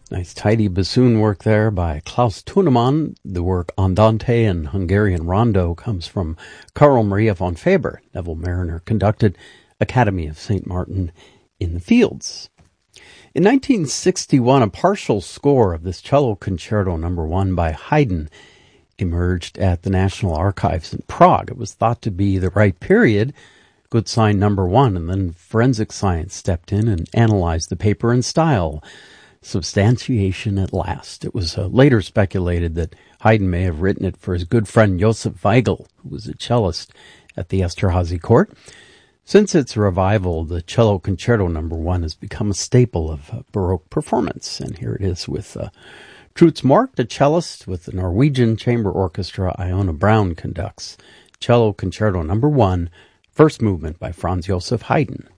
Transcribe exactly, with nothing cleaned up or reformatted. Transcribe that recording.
Nice tidy bassoon work there by Klaus Thunemann. The work Andante and Hungarian Rondo comes from Carl Maria von Faber. Neville Mariner conducted Academy of Saint Martin in the Fields. In nineteen sixty-one, a partial score of this cello concerto number one by Haydn emerged at the National Archives in Prague. It was thought to be the right period, good sign number one, and then forensic science stepped in and analyzed the paper and style. Substantiation at last. It was uh, later speculated that Haydn may have written it for his good friend Josef Weigl, who was a cellist at the Esterházy court. Since its revival, the cello concerto number one has become a staple of uh, Baroque performance, and here it is with uh, Truls Mork, the cellist, with the Norwegian Chamber Orchestra. Iona Brown conducts cello concerto number one, first movement by Franz Joseph Haydn.